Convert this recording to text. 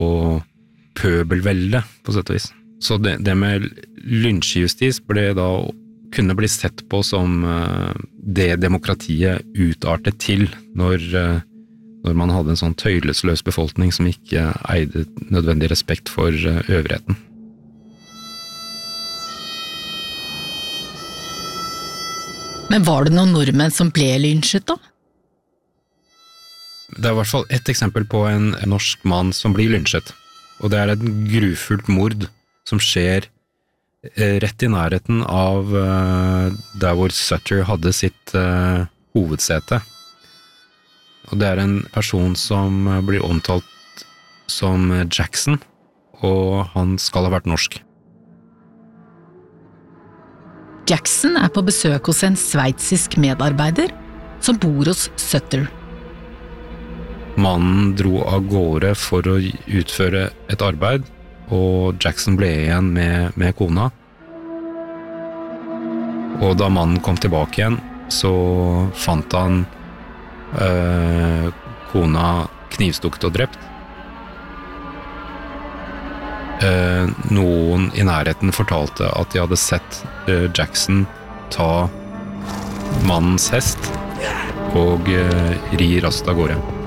og pøbelvelde, på sett og vis. Så det med lynsjjustis kunne bli sett på som det demokratiet utartet til når man hadde en sånn tøylesløs befolkning som ikke eide nødvendig respekt for øvrigheten. Men var det noen nordmenn som ble lynsjet da? Det er i hvert fall ett eksempel på en norsk mann som blir lynsjet. Og det er et grufullt mord som skjer rett i nærheten av der hvor Sutter hadde sitt hovedsete. Og det er en person som blir omtalt som Jackson, og han skal ha vært norsk. Jackson er på besøk hos en sveitsisk medarbeider som bor hos Sutter. Mannen dro av gårde for å utføre et arbeid, og Jackson ble igjen med kona. Og da mannen kom tilbake igjen, så fant han kona knivstukket og drept. Noen i nærheten fortalte at de hadde sett Jackson ta mannens hest og ri raskt av gårde.